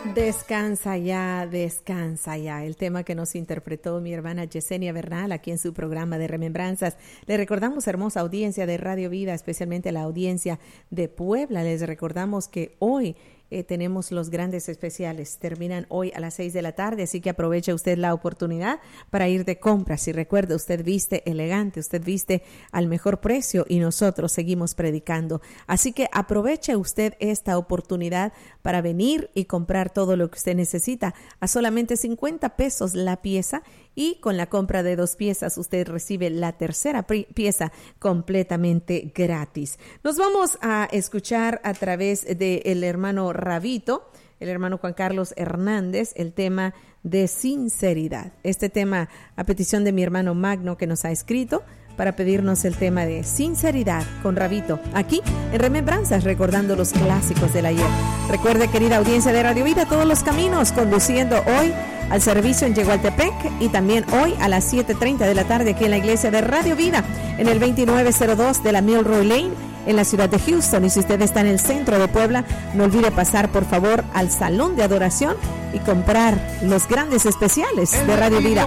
Descansa ya, descansa ya. El tema que nos interpretó mi hermana Yesenia Bernal aquí en su programa de Remembranzas. Le recordamos, hermosa audiencia de Radio Vida, especialmente la audiencia de Puebla. Les recordamos que hoy tenemos los grandes especiales. Terminan hoy a las 6 de la tarde, así que aproveche usted la oportunidad para ir de compras. Y recuerde, usted viste elegante, usted viste al mejor precio y nosotros seguimos predicando. Así que aproveche usted esta oportunidad para venir y comprar todo lo que usted necesita a solamente 50 pesos la pieza, y con la compra de 2 piezas usted recibe la tercera pieza completamente gratis. Nos vamos a escuchar a través del hermano Rabito, el hermano Juan Carlos Hernández, el tema de sinceridad. Este tema a petición de mi hermano Magno, que nos ha escrito para pedirnos el tema de sinceridad con Rabito, aquí en Remembranzas, recordando los clásicos del ayer. Recuerde, querida audiencia de Radio Vida, todos los caminos conduciendo hoy al servicio en Yegualtepec y también hoy a las 7:30 de la tarde aquí en la iglesia de Radio Vida, en el 2902 de la Milroy Lane, en la ciudad de Houston. Y si usted está en el centro de Puebla, no olvide pasar por favor al salón de adoración y comprar los grandes especiales de Radio Vida.